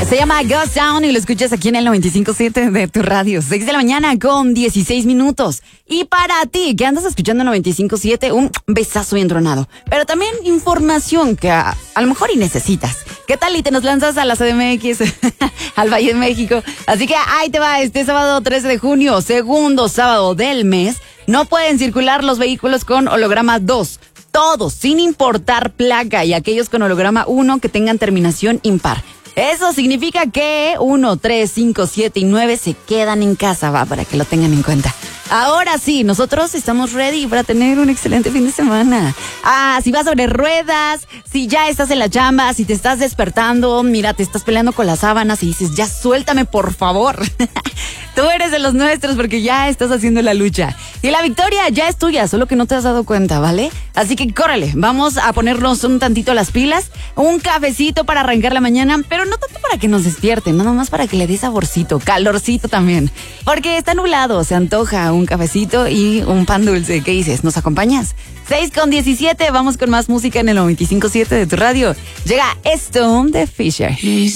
Se llama Ghost Town y lo escuchas aquí en el 95.7 de tu radio. 6 de la mañana con 16 minutos. Y para ti, que andas escuchando 95.7, un besazo bien tronado. Pero también información que a lo mejor y necesitas. ¿Qué tal y te nos lanzas a la CDMX, al Valle de México? Así que ahí te va, este sábado 13 de junio, segundo sábado del mes, no pueden circular los vehículos con holograma 2. Todos, sin importar placa, y aquellos con holograma 1 que tengan terminación impar. Eso significa que 1, 3, 5, 7 y 9 se quedan en casa, va, para que lo tengan en cuenta. Ahora sí, nosotros estamos ready para tener un excelente fin de semana. Si vas sobre ruedas, si ya estás en la chamba, si te estás despertando, mira, te estás peleando con las sábanas y dices, ya suéltame, por favor. Tú eres de los nuestros porque ya estás haciendo la lucha. Y la victoria ya es tuya, solo que no te has dado cuenta, ¿vale? Así que córrele, vamos a ponernos un tantito las pilas, un cafecito para arrancar la mañana, pero no tanto para que nos despierten, nada más para que le dé saborcito, calorcito también. Porque está nublado, se antoja un cafecito y un pan dulce. ¿Qué dices? ¿Nos acompañas? 6:17, vamos con más música en el 95.7 de tu radio. Llega Stone de Fisher.